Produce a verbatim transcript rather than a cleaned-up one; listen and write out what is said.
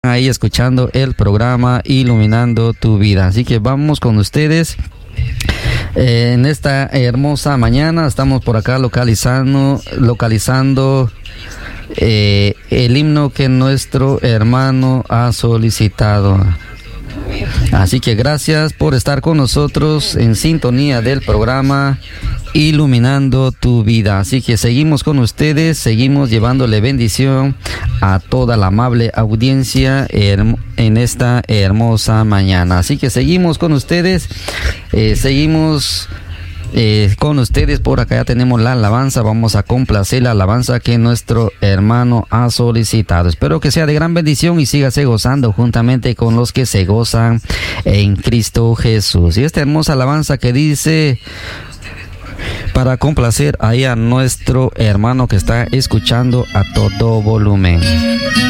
ahí escuchando el programa Iluminando tu Vida. Así que vamos con ustedes. Eh, en esta hermosa mañana estamos por acá localizando, localizando eh, el himno que nuestro hermano ha solicitado. Así que gracias por estar con nosotros en sintonía del programa Iluminando tu Vida. Así que seguimos con ustedes, seguimos llevándole bendición a toda la amable audiencia en esta hermosa mañana. Así que seguimos con ustedes, eh, seguimos eh, con ustedes. Por acá ya tenemos la alabanza. Vamos a complacer la alabanza que nuestro hermano ha solicitado. Espero que sea de gran bendición y sígase gozando juntamente con los que se gozan en Cristo Jesús. Y esta hermosa alabanza que dice, para complacer ahí a nuestro hermano que está escuchando a todo volumen.